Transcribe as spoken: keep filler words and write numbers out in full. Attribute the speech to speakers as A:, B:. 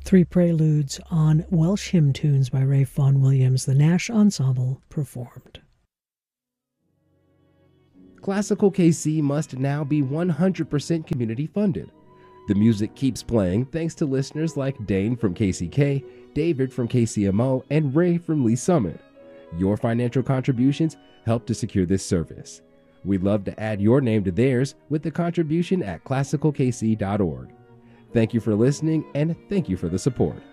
A: Three preludes on Welsh hymn tunes by Ray Vaughan Williams, the Nash Ensemble performed.
B: Classical K C must now be one hundred percent community funded. The music keeps playing thanks to listeners like Dane from K C K, David from K C M O, and Ray from Lee Summit. Your financial contributions help to secure this service. We'd love to add your name to theirs with the contribution at classical k c dot org. Thank you for listening, and thank you for the support.